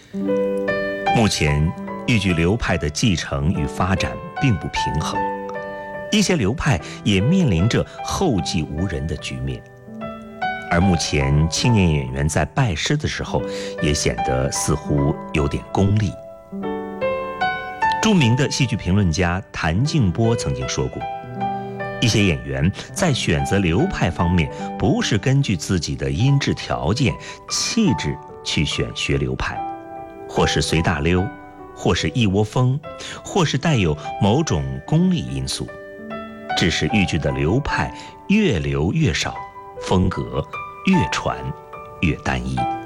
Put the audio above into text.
目前豫剧流派的继承与发展并不平衡，一些流派也面临着后继无人的局面。而目前青年演员在拜师的时候，也显得似乎有点功利。著名的戏剧评论家谭静波曾经说过，一些演员在选择流派方面，不是根据自己的音质条件、气质去选学流派，或是随大溜，或是一窝蜂，或是带有某种功利因素，致使豫剧的流派越流越少，风格越传越单一。